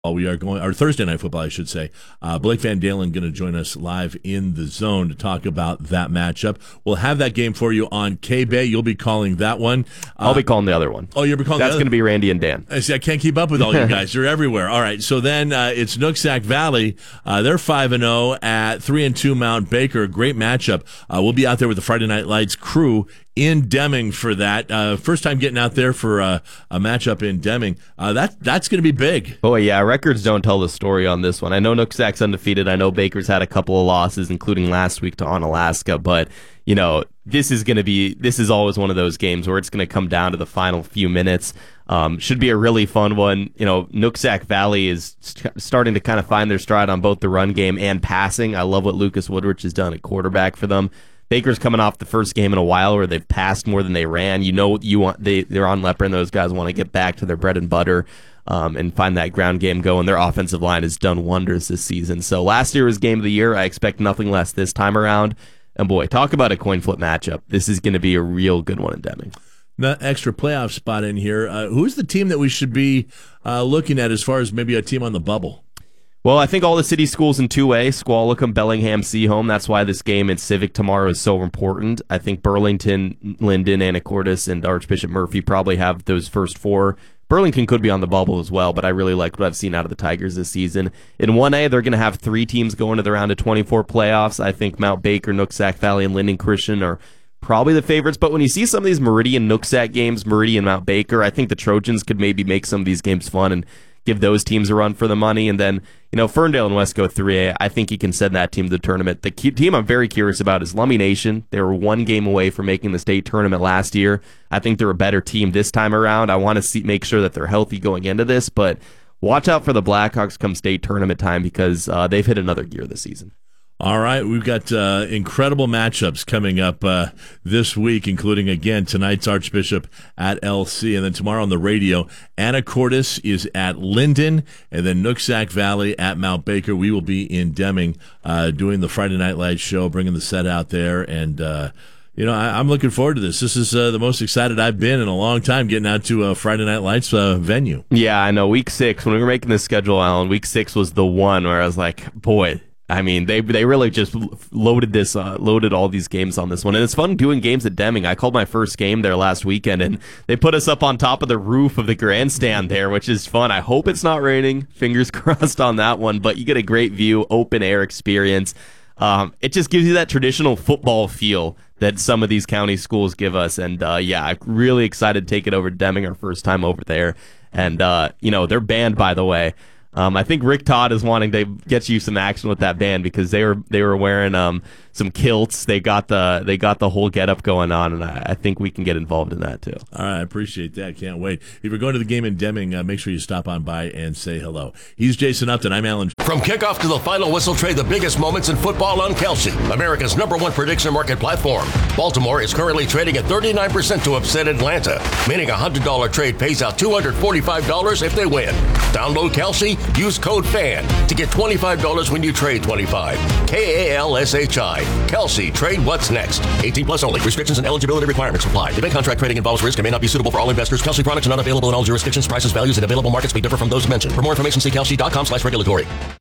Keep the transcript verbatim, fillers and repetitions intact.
We are going, or Thursday Night Football, I should say. Uh, Blake Van Dalen going to join us live in the zone to talk about that matchup. We'll have that game for you on K-Bay. You'll be calling that one. Uh, I'll be calling the other one. Oh, you'll be calling That's the other? going to be Randy and Dan. I see. I can't keep up with all you guys. You're everywhere. All right. So then uh, it's Nooksack Valley. Uh, they're five and oh at three and two Mount Baker. Great matchup. Uh, we'll be out there with the Friday Night Lights crew in Deming for that. Uh, first time getting out there for uh, a matchup in Deming. Uh, that that's going to be big. Oh, yeah. Records don't tell the story on this one. I know Nooksack's undefeated. I know Baker's had a couple of losses, including last week to Onalaska. But, you know, this is going to be, this is always one of those games where it's going to come down to the final few minutes. Um, should be a really fun one. You know, Nooksack Valley is st- starting to kind of find their stride on both the run game and passing. I love what Lucas Woodrich has done at quarterback for them. Baker's coming off the first game in a while where they've passed more than they ran. You know, you want they they're on Leper, and those guys want to get back to their bread and butter um, and find that ground game going. Their offensive line has done wonders this season. So last year was game of the year. I expect nothing less this time around. And boy, talk about a coin flip matchup. This is going to be a real good one in Deming. That extra playoff spot in here. Uh, who's the team that we should be uh, looking at as far as maybe a team on the bubble? Well, I think all the city schools in two A, Squalicum, Bellingham, Seaholm. That's why this game in Civic tomorrow is so important. I think Burlington, Linden, Anacortes, and Archbishop Murphy probably have those first four. Burlington could be on the bubble as well, but I really like what I've seen out of the Tigers this season. In one A, they're going to have three teams going to the round of twenty-four playoffs. I think Mount Baker, Nooksack Valley, and Linden Christian are probably the favorites. But when you see some of these Meridian Nooksack games, Meridian Mount Baker, I think the Trojans could maybe make some of these games fun and give those teams a run for the money. And then, you know, Ferndale and Wesco three A, I think he can send that team to the tournament. The key team I'm very curious about is Lummi Nation. They were one game away from making the state tournament last year. I think they're a better team this time around. I want to see make sure that they're healthy going into this, but watch out for the Blackhawks come state tournament time because uh, they've hit another gear this season. All right, we've got uh, incredible matchups coming up uh, this week, including, again, tonight's Archbishop at L C, and then tomorrow on the radio, Anacortes is at Linden, and then Nooksack Valley at Mount Baker. We will be in Deming uh, doing the Friday Night Lights show, bringing the set out there, and uh, you know, I, I'm looking forward to this. This is uh, the most excited I've been in a long time getting out to a Friday Night Lights uh, venue. Yeah, I know. Week six, when we were making this schedule, Alan, week six was the one where I was like, boy, I mean, they they really just loaded this, uh, loaded all these games on this one. And it's fun doing games at Deming. I called my first game there last weekend, and they put us up on top of the roof of the grandstand there, which is fun. I hope it's not raining. Fingers crossed on that one. But you get a great view, open air experience. Um, it just gives you that traditional football feel that some of these county schools give us. And, uh, yeah, I'm really excited to take it over to Deming, our first time over there. And, uh, you know, they're banned, by the way. Um, I think Rick Todd is wanting to get you some action with that band because they were they were wearing um, some kilts. They got the they got the whole getup going on, and I, I think we can get involved in that too. All right, I appreciate that. Can't wait. If you're going to the game in Deming, uh, make sure you stop on by and say hello. He's Jason Upton. I'm Alan. From kickoff to the final whistle, trade the biggest moments in football on Kelsey, America's number one prediction market platform. Baltimore is currently trading at thirty-nine percent to upset Atlanta, meaning a one hundred dollars trade pays out two hundred forty-five dollars if they win. Download Kelsey. Use code FAN to get twenty-five dollars when you trade twenty-five. K A L S H I. Kelsey, trade what's next. eighteen plus only. Restrictions and eligibility requirements apply. Event contract trading involves risk and may not be suitable for all investors. Kelsey products are not available in all jurisdictions. Prices, values, and available markets may differ from those mentioned. For more information, see kelsey dot com slash regulatory.